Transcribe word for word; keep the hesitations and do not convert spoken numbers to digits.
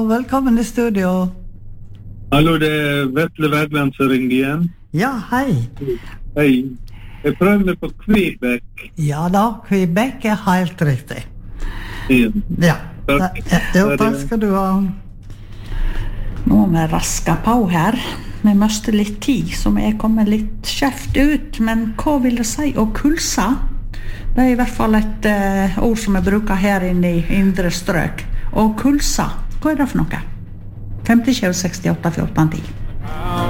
Velkommen i studio. Hallo, det er Vetle Wergeland som ringer igjen. Ja, hei. Hei. Jeg prøver meg på Quebec. Ja da, Quebec er helt riktig. Ja. Ja, Takk. jo, takk skal du ha. Nå må vi raske på her. Vi møste litt tid, så vi er kommet litt skjeft ut. Men hva vil det si å kulse? Det er i hvert fall et uh, ord som vi bruker her inne i indre strøk. Og kulse, hva er det for noe? fem sju seks åtte fjorten ti